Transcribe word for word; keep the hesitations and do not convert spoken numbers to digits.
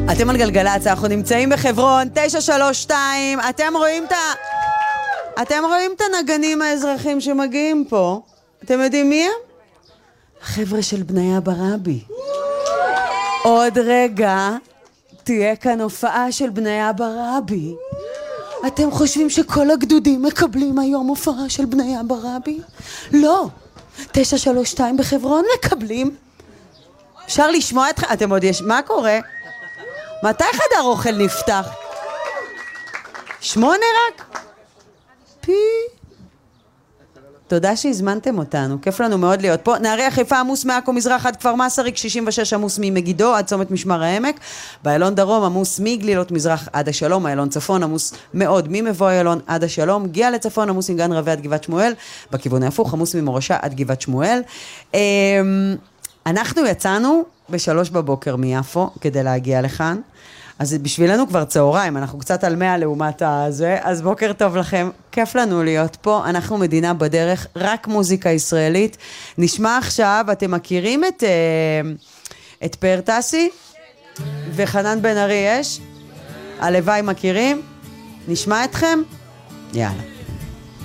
אתם על גלגלצ, אנחנו נמצאים בחברון, תשע שלוש שתיים, אתם רואים את ה... אתם רואים את הנגנים האזרחים שמגיעים פה? אתם יודעים מי הם? החבר'ה של בניה ברבי. עוד רגע תהיה כאן הופעה של בניה ברבי. אתם חושבים שכל הגדודים מקבלים היום הופעה של בניה ברבי? לא. תשע שלוש שתיים בחברון מקבלים. אפשר לשמוע אתכם? אתם עוד יש... מה קורה? מתי חדר אוכל נפתח? שמונה רק? פי... תודה שהזמנתם אותנו, כיף לנו מאוד להיות פה. נהריה, חיפה עמוס מעכו מזרח עד כפר מסריק, שישים ושש עמוס ממגידו עד צומת משמר העמק, באיילון דרום עמוס מגלילות מזרח עד השלום, איילון צפון עמוס מאוד ממבוא איילון עד השלום, גיע לצפון עמוס מגן רבי עד גבעת שמואל, בכיוון ההפוך עמוס ממורשה עד גבעת שמואל. אנחנו יצאנו בשלוש בבוקר מיפו כדי להגיע לכאן, אז בשבילנו כבר צהריים, אנחנו קצת על מאה לעומת הזה, אז בוקר טוב לכם, כיף לנו להיות פה, אנחנו מדינה בדרך, רק מוזיקה ישראלית. נשמע עכשיו, אתם מכירים את, את פאר טסי? וחנן בן ארי יש? הלוואי מכירים? נשמע אתכם? יאללה.